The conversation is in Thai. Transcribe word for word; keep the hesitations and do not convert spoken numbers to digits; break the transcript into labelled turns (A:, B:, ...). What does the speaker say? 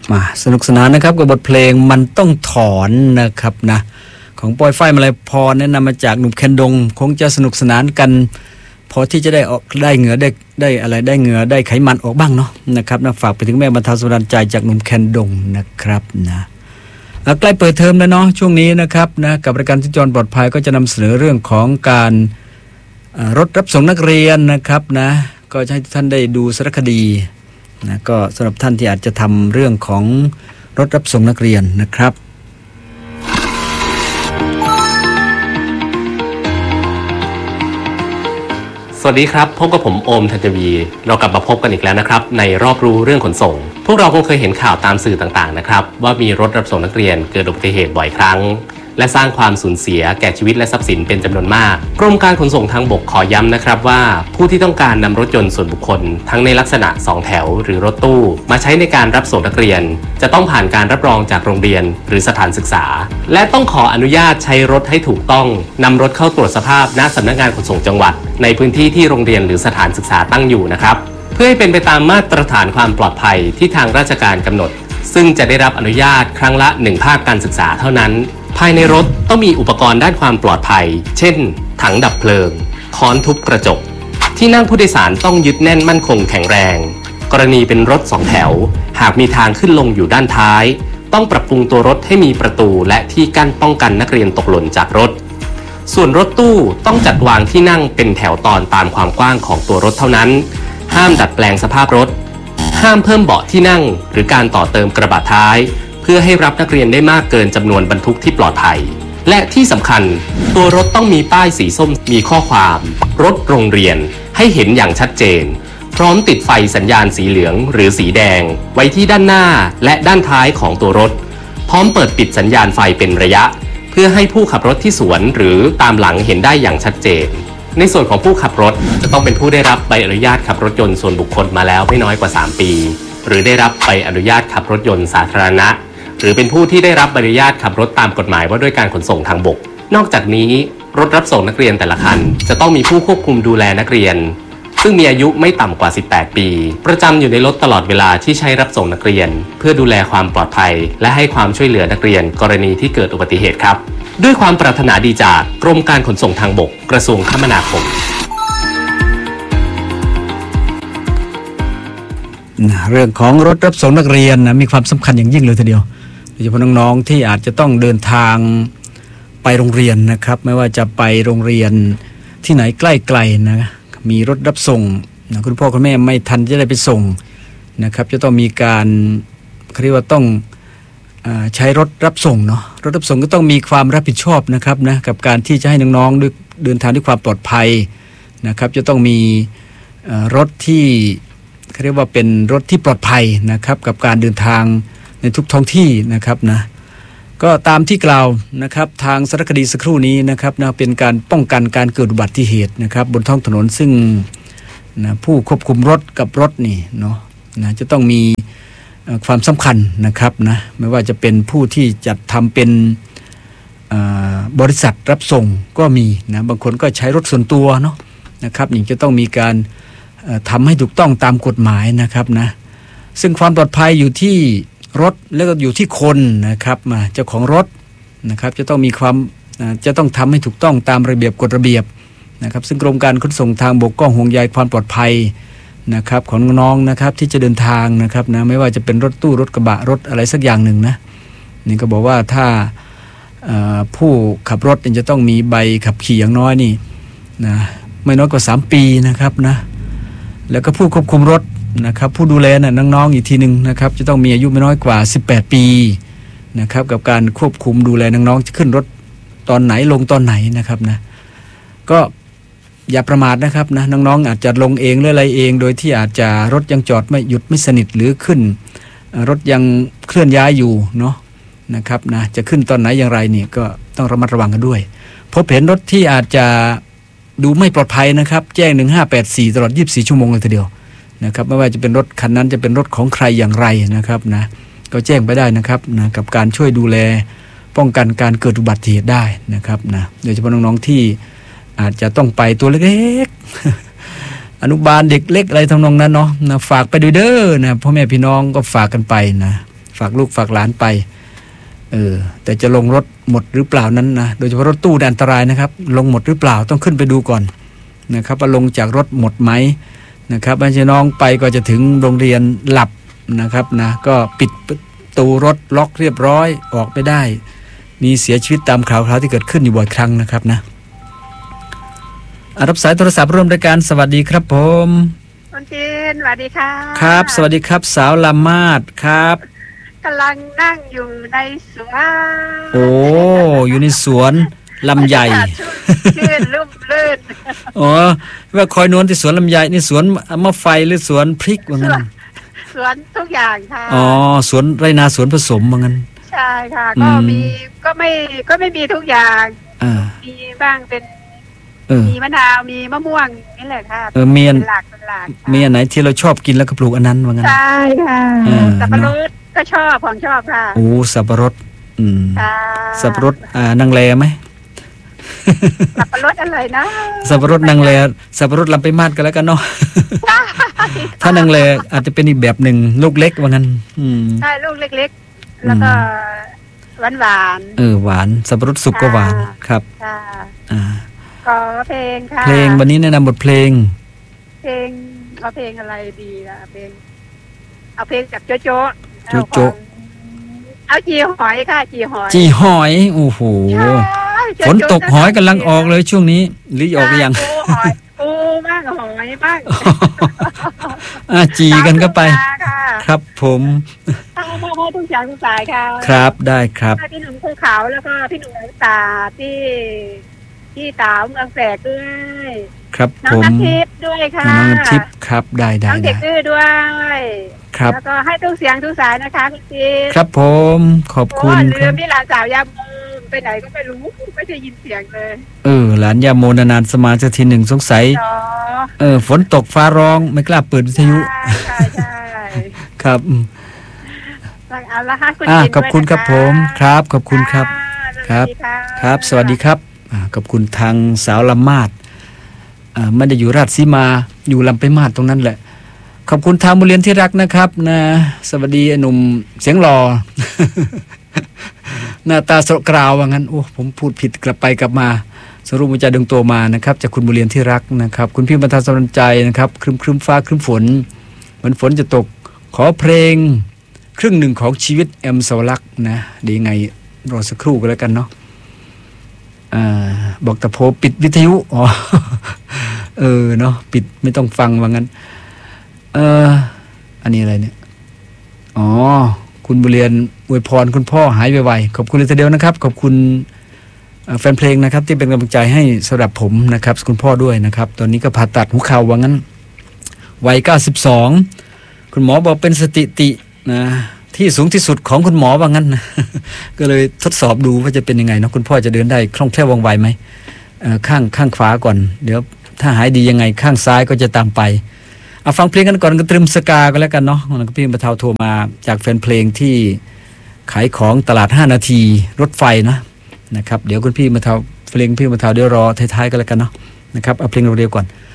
A: มาสนุกสนานนะครับกับบทเพลงมันต้องถอนนะครับนะของปอยฝ้ายมาลัยพรแนะนำมาจากหนุ่มแคนดงคงจะสนุกสนานกันพอที่จะได้ออกได้เหงื่อได้ได้อะไรได้เหงื่อได้ไขมันออกบ้างเนาะนะครับนะฝากไปถึงแม่บรรเทาสุขใจจากหนุ่มแคนดงนะครับนะใกล้เปิดเทอมแล้วเนาะช่วงนี้นะครับนะกับรายการที่จรปลอดภัยก็จะนำเสนอเรื่องของการรถรับส่งนักเรียนนะครับนะก็ให้ท่านได้ดูสารคดีนะก็สำหรับท่านที่อาจจะทำเรื่องของรถรับส่งนักเรียนนะครับ
B: สวัสดีครับพบกับผมโอมธัญวีเรากลับมาพบกันอีกแล้วนะครับในรอบรู้เรื่องขนส่งพวกเราคงเคยเห็นข่าวตามสื่อต่างๆนะครับว่ามีรถรับส่งนักเรียนเกิดอุบัติเหตุบ่อยครั้งและสร้างความสูญเสียแก่ชีวิตและทรัพย์สินเป็นจำนวนมากกรมการขนส่งทางบกขอย้ำนะครับว่าผู้ที่ต้องการนำรถยนต์ส่วนบุคคลทั้งในลักษณะสองแถวหรือรถตู้มาใช้ในการรับส่งนักเรียนจะต้องผ่านการรับรองจากโรงเรียนหรือสถานศึกษาและต้องขออนุญาตใช้รถให้ถูกต้องนำรถเข้าตรวจสภาพณสำนักงานขนส่งจังหวัดในพื้นที่ที่โรงเรียนหรือสถานศึกษาตั้งอยู่นะครับเพื่อให้เป็นไปตามมาตรฐานความปลอดภัยที่ทางราชการกำหนดซึ่งจะได้รับอนุญาตครั้งละหนึ่งภาคการศึกษาเท่านั้นภายในรถต้องมีอุปกรณ์ด้านความปลอดภัยเช่นถังดับเพลิงค้อนทุบกระจกที่นั่งผู้โดยสารต้องยึดแน่นมั่นคงแข็งแรงกรณีเป็นรถสองแถวหากมีทางขึ้นลงอยู่ด้านท้ายต้องปรับปรุงตัวรถให้มีประตูและที่กั้นป้องกันนักเรียนตกหล่นจากรถส่วนรถตู้ต้องจัดวางที่นั่งเป็นแถวตอนตามความกว้างของตัวรถเท่านั้นห้ามดัดแปลงสภาพรถห้ามเพิ่มเบาะที่นั่งหรือการต่อเติมกระบะท้ายเพื่อให้รับนักเรียนได้มากเกินจำนวนบรรทุกที่ปลอดภัยและที่สำคัญตัวรถต้องมีป้ายสีส้มมีข้อความรถโรงเรียนให้เห็นอย่างชัดเจนพร้อมติดไฟสัญญาณสีเหลืองหรือสีแดงไว้ที่ด้านหน้าและด้านท้ายของตัวรถพร้อมเปิดปิดสัญญาณไฟเป็นระยะเพื่อให้ผู้ขับรถที่สวนหรือตามหลังเห็นได้อย่างชัดเจนในส่วนของผู้ขับรถจะต้องเป็นผู้ได้รับใบอนุญาตขับรถยนต์ส่วนบุคคลมาแล้วไม่น้อยกว่าสามปีหรือได้รับใบอนุญาตขับรถยนต์สาธารณะหรือเป็นผู้ที่ได้รับใบอนุญาตขับรถตามกฎหมายว่าด้วยการขนส่งทางบกนอกจากนี้รถรับส่งนักเรียนแต่ละคันจะต้องมีผู้ควบคุมดูแลนักเรียนซึ่งมีอายุไม่ต่ำกว่าสิบแปดปีประจำอยู่ในรถตลอดเวลาที่ใช้รับส่งนักเรียนเพื่อดูแลความปลอดภัยและให้ความช่วยเหลือนักเรียนกรณีที่เกิดอุบัติเหตุครับด้วยความปรารถนาดีจากกรมการขนส่งทางบกกระทรวงคมนาคม
A: เรื่องของรถรับส่งนักเรียนนะมีความสำคัญอย่างยิ่งเลยทีเดียวโดยเฉพาะน้องๆที่อาจจะต้องเดินทางไปโรงเรียนนะครับไม่ว่าจะไปโรงเรียนที่ไหนใกล้ๆนะมีรถรับส่งนะคุณพ่อคุณแม่ไม่ทันจะได้ไปส่งนะครับจะต้องมีการเรียกว่าต้องใช้รถรับส่งเนาะรถรับส่งก็ต้องมีความรับผิดชอบนะครับนะกับการที่จะให้น้องๆเดินทางด้วยความปลอดภัยนะครับจะต้องมีรถที่เขาเรียกว่าเป็นรถที่ปลอดภัยนะครับกับการเดินทางในทุกท้องที่นะครับนะก็ตามที่กล่าวนะครับทางสารคดีสักครู่นี้นะครับนะเป็นการป้องกันการเกิดอุบัติเหตุนะครับบนท้องถนนซึ่งนะผู้ควบคุมรถกับรถนี่เนาะนะจะต้องมีความสำคัญนะครับนะไม่ว่าจะเป็นผู้ที่จัดทำเป็นบริษัทรับส่งก็มีนะบางคนก็ใช้รถส่วนตัวเนาะนะครับนี่จะต้องมีการทำให้ถูกต้องตามกฎหมายนะครับนะซึ่งความปลอดภัยอยู่ที่รถแล้วก็อยู่ที่คนนะครับมาเจ้าของรถนะครับจะต้องมีความจะต้องทำให้ถูกต้องตามระเบียบกฎระเบียบนะครับซึ่งกรมการขนส่งทางบกก็ห่วงใยความปลอดภัยนะครับของน้องๆนะครับที่จะเดินทางนะครับนะไม่ว่าจะเป็นรถตู้รถกระบะรถอะไรสักอย่างหนึ่งนะนี่ก็บอกว่าถ้าผู้ขับรถจะต้องมีใบขับขี่อย่างน้อยนี่นะไม่น้อยกว่าสามปีนะครับนะแล้วก็ผู้ควบคุมรถนะครับผู้ดูแลน่ะน้องๆอีกทีนึงนะครับจะต้องมีอายุไม่น้อยกว่าสิบแปดปีนะครับกับการควบคุมดูแลน้องๆจะขึ้นรถตอนไหนลงตอนไหนนะครับนะก็อย่าประมาทนะครับนะน้องๆอาจจะลงเองหรืออะไรเองโดยที่อาจจะรถยังจอดไม่หยุดไม่สนิทหรือขึ้นรถยังเคลื่อนย้ายอยู่เนาะนะครับนะจะขึ้นตอนไหนอย่างไรนี่ก็ต้องระมัดระวังกันด้วยพบเห็นรถที่อาจจะดูไม่ปลอดภัยนะครับแจ้งหนึ่งห้าแปดสี่ตลอดยี่สิบสี่ชั่วโมงเลยทีเดียวนะครับไม่ว่าจะเป็นรถคันนั้นจะเป็นรถของใครอย่างไรนะครับนะก็แจ้งไปได้นะครับนะกับการช่วยดูแลป้องกันการเกิดอุบัติเหตุได้นะครับนะโดยเฉพาะน้องๆที่อาจจะต้องไปตัวเล็กๆอนุบาลเด็กเล็กอะไรทำนองนั้นเนาะนะฝากไปด้วยเด้อนะพ่อแม่พี่น้องก็ฝากกันไปนะฝากลูกฝากหลานไปเออแต่จะลงรถหมดหรือเปล่านั้นนะโดยเฉพาะรถตู้อันตรายนะครับลงหมดหรือเปล่าต้องขึ้นไปดูก่อนนะครับว่าลงจากรถหมดไหมนะครับไม่ใช่น้องไปก็จะถึงโรงเรียนหลับนะครับนะก็ปิดประตูรถล็อกเรียบร้อยออกไม่ได้มีเสียชีวิตตามข่าวคราวที่เกิดขึ้นอยู่บ่อยครั้งนะครับนะรับสายโทรศัพท์ร่วมรายการสวัสดีครับผม
C: คุณจีนสวัสดีค่ะ
A: ครับสวัสดีครับสาวลำมาศครับ
C: กำลังนั่งอยู่ในสวน
A: โอ้อยู่ในสวนลำไย
C: ชื่นลุ่มลื่น
A: อ๋อว่าคอยนวลที่สวนลำไยนี่สวนมะไฟหรือสวนพริกว่างั้น
C: สวนทุกอย่างค่ะ
A: อ๋อสวนไรนาสวนผสมว่างั้น
C: ใช่ค่ะก็มีก็ไม่ก็ไม่มีทุกอย่างมีบ้างเป็นมีมะนาวมีมะม่วงนี่แหละค่ะ
A: เออมีอัน
C: หลากเป็นหลาก
A: มีอันไหนที่เราชอบกินแล้วก็ปลูกอันนั้นว่างั้น
C: ใช่ค่ะสับปะรดก็ชอบของชอบค่ะ
A: โอ้สับปะรดอืมสับปะรดอ่านางแลไหม
C: สับปะรดอะไรนะ
A: สับปะรดนางแลสับปะรดลำไปมาดกันแล้วกันเนาะถ้านางแลอาจจะเป็นอีกแบบหนึ่งลูกเล็กว่างั้น
C: ใช่ลูกเล็กๆแล้วก็หวานหวาน
A: เออหวานสับปะรดสุกก็หวานครับ
C: ค่ะอ่าขอเพลงค่ะ
A: เพลงวันนี้แนะนำบทเพลง
C: เพลงเอาเพลงอะไรดีล่ะเพลงเอาเพลงจากโจโจ
A: โจโจ
C: เอาจีหอยค่ะจีหอย
A: จีหอยโอ้โหฝนตกหอยกำลังออกเลยช่วงนี้หรือออกหรือยัง
C: หอยปูบ้างหอยบ้าง
A: อ่าจีกันก็ไปครับผม
C: ทั้งพ่อพ่อทุกอย่างทุกสายค่ะ
A: ครับได้ครับ
C: พี่หนุ่มภูเขาแล้วก็พี่หนุ่มตาที่ที่สาวเมืองแฝกด้วย
A: ครับ
C: น้องน้ำทิพย์ด้วยค่ะ
A: น้องน้ำทิพย์ครับได้ได้
C: น้องเด็กดื้อด้วย
A: ครับ
C: แล้วก็ให้ทุกเสียงทุกสายนะคะคุณจี
A: ครับผมขอบคุณ
C: ลืมพี่หลานสาวยามไปไหนก็ไม่รู้ไม่ได้ยินเสียงเลย
A: เออหลานยาโมนานๆสมาสักทีหนึ่งสงสัยเออฝนตกฟ้าร้องไม่กล้าเปิดวิทยุ
C: ใช่ใช่
A: ครับ
C: เอาละค่ะคุณ
A: จีนขอบคุณครับผมครับขอบคุณครับครับครับสวัสดีครับขอบคุณทางสาวลำมาศไม่ได้อยู่ราชสีมาอยู่ลำไปมาศตรงนั้นแหละขอบคุณทางบุเรียนที่รักนะครับนะสวัสดีหนุ่มเสียงหล่อ หน้าตาสกราวว่างั้นโอ้ผมพูดผิดกลับไปกลับมาสรุปวิจัยดึงตัวมานะครับจากคุณบุเรียนที่รักนะครับคุณพี่บรรทาสนใจนะครับครึ้มครึ้มฟ้าครึ้มฝนเหมือนฝนจะตกขอเพลงครึ่งหนึ่งของชีวิตแอมสวรักษ์นะดีไงรอสักครู่ก็แล้วกันเนาะอ่าบอกตะโพปิดวิทยุอ๋อเออเนาะปิดไม่ต้องฟังว่างั้นเอออันนี้อะไรเนี่ยอ๋อคุณบุเรียนอวยพรคุณพ่อหายไวๆขอบคุณเลยทีเดียวนะครับขอบคุณแฟนเพลงนะครับที่เป็นกำลังใจให้สำหรับผมนะครับคุณพ่อด้วยนะครับตอนนี้ก็ผ่าตัดหัวเข่าว่างั้นวัยเก้าสิบสองคุณหมอบอกเป็นสถิตินะที่สูงที่สุดของคุณหมอว่างั้นนะก็เลยทดสอบดูว่าจะเป็นยังไงเนาะคุณพ่อจะเดินได้คล่องแคล่วว่องไวไหมข้างข้างขวาก่อนเดี๋ยวถ้าหายดียังไงข้างซ้ายก็จะตามไปเอาฟังเพลงกันก่อนก็ตรึมสกาก็แล้วกันเนาะแล้วก็พี่บรรเทาโทรมาจากแฟนเพลงที่ขายของตลาดห้านาทีรถไฟนะนะครับเดี๋ยวคุณพี่บรรเทาเพลงพี่บรรเทาเดี๋ยวรอท้ายๆก็แล้วกันเนาะนะครับเอาเพลงเร็วๆก่อน